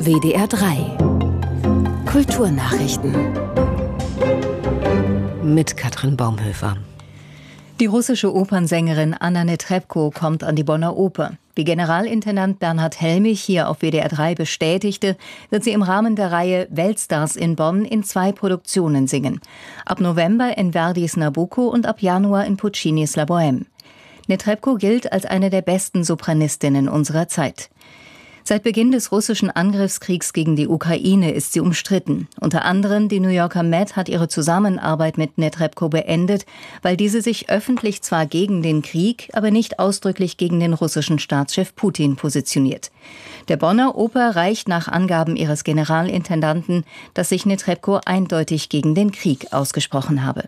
WDR 3 Kulturnachrichten mit Katrin Baumhöfer. Die russische Opernsängerin Anna Netrebko kommt an die Bonner Oper. Wie Generalintendant Bernhard Helmich hier auf WDR 3 bestätigte, wird sie im Rahmen der Reihe Weltstars in Bonn in 2 Produktionen singen. Ab November in Verdis Nabucco und ab Januar in Puccinis La Bohème. Netrebko gilt als eine der besten Sopranistinnen unserer Zeit. Seit Beginn des russischen Angriffskriegs gegen die Ukraine ist sie umstritten. Unter anderem die New Yorker Met hat ihre Zusammenarbeit mit Netrebko beendet, weil diese sich öffentlich zwar gegen den Krieg, aber nicht ausdrücklich gegen den russischen Staatschef Putin positioniert. Der Bonner Oper reicht nach Angaben ihres Generalintendanten, dass sich Netrebko eindeutig gegen den Krieg ausgesprochen habe.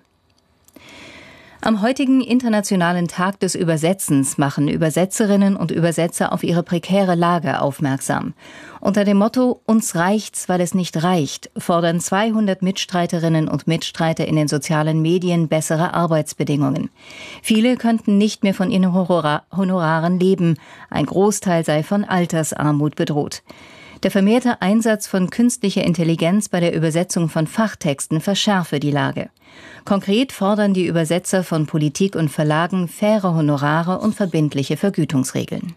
Am heutigen Internationalen Tag des Übersetzens machen Übersetzerinnen und Übersetzer auf ihre prekäre Lage aufmerksam. Unter dem Motto »Uns reicht's, weil es nicht reicht« fordern 200 Mitstreiterinnen und Mitstreiter in den sozialen Medien bessere Arbeitsbedingungen. Viele könnten nicht mehr von ihren Honoraren leben. Ein Großteil sei von Altersarmut bedroht. Der vermehrte Einsatz von künstlicher Intelligenz bei der Übersetzung von Fachtexten verschärfe die Lage. Konkret fordern die Übersetzer von Politik und Verlagen faire Honorare und verbindliche Vergütungsregeln.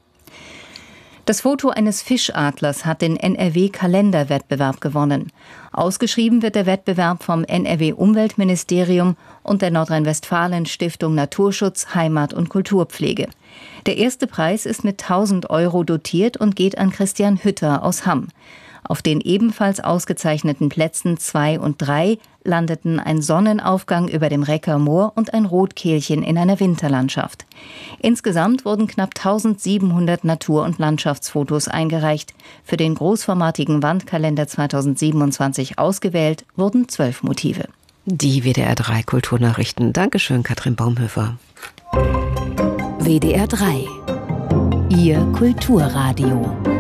Das Foto eines Fischadlers hat den NRW-Kalenderwettbewerb gewonnen. Ausgeschrieben wird der Wettbewerb vom NRW-Umweltministerium und der Nordrhein-Westfalen-Stiftung Naturschutz, Heimat und Kulturpflege. Der erste Preis ist mit 1.000 € dotiert und geht an Christian Hütter aus Hamm. Auf den ebenfalls ausgezeichneten Plätzen 2 und 3 landeten ein Sonnenaufgang über dem Recker Moor und ein Rotkehlchen in einer Winterlandschaft. Insgesamt wurden knapp 1.700 Natur- und Landschaftsfotos eingereicht. Für den großformatigen Wandkalender 2027 ausgewählt wurden 12 Motive. Die WDR 3 Kulturnachrichten. Dankeschön, Katrin Baumhöfer. WDR 3 Ihr Kulturradio.